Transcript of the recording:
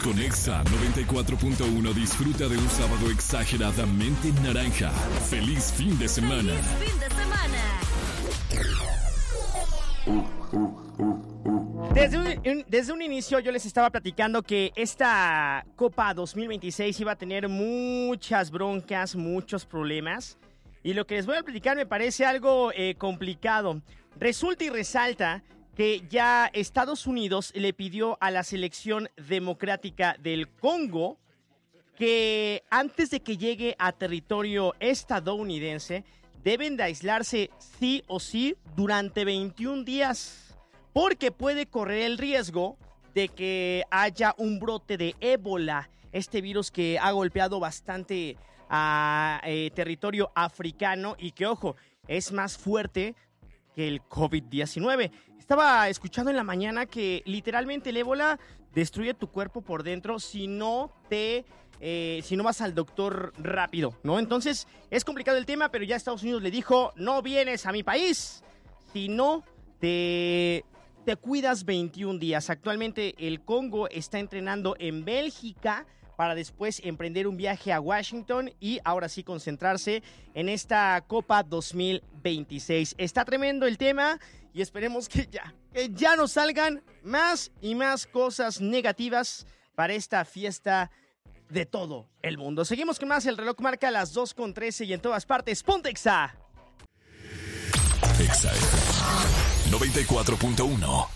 Con Exa 94.1 disfruta de un sábado exageradamente naranja. ¡Feliz fin de semana! ¡Feliz fin de semana! Desde un inicio yo les estaba platicando que esta Copa 2026 iba a tener muchas broncas, muchos problemas. Y lo que les voy a platicar me parece algo complicado. Resulta y resalta que ya Estados Unidos le pidió a la selección democrática del Congo que antes de que llegue a territorio estadounidense deben de aislarse sí o sí durante 21 días, porque puede correr el riesgo de que haya un brote de ébola, este virus que ha golpeado bastante a territorio africano y que, ojo, es más fuerte que el COVID-19. Estaba escuchando en la mañana que literalmente el ébola destruye tu cuerpo por dentro si no vas al doctor rápido, ¿no? Entonces, es complicado el tema, pero ya Estados Unidos le dijo, no vienes a mi país si no te cuidas 21 días. Actualmente el Congo está entrenando en Bélgica para después emprender un viaje a Washington y ahora sí concentrarse en esta Copa 2026. Está tremendo el tema y esperemos que ya nos salgan más y más cosas negativas para esta fiesta de todo el mundo. Seguimos con más, el reloj marca las 2:13 y en todas partes, ¡ponte Exa! Exa 94.1